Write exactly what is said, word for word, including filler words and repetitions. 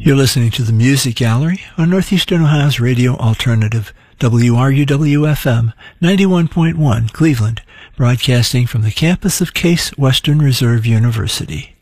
You're listening to the Music Gallery on Northeastern Ohio's Radio Alternative, W R U W F M ninety-one point one, Cleveland, broadcasting from the campus of Case Western Reserve University.